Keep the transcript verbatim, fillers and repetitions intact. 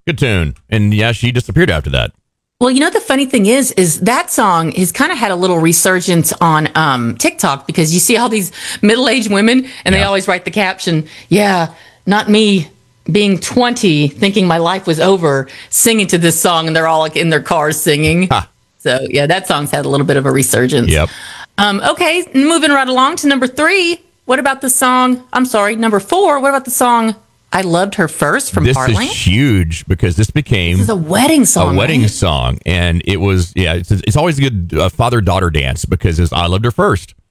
Good tune. And yeah, she disappeared after that. Well, you know, the funny thing is, is that song has kind of had a little resurgence on um, TikTok because you see all these middle-aged women and yeah. they always write the caption, yeah, not me being twenty, thinking my life was over, singing to this song. And they're all like in their cars singing. Huh. So, yeah, that song's had a little bit of a resurgence. Yep. Um, okay, moving right along to number three. What about the song? I'm sorry, number four. What about the song I Loved Her First from this Heartland? This is huge because this became this is a wedding song. A wedding right? song. And it was, yeah, it's, it's always a good uh, father-daughter dance because it's I Loved Her First.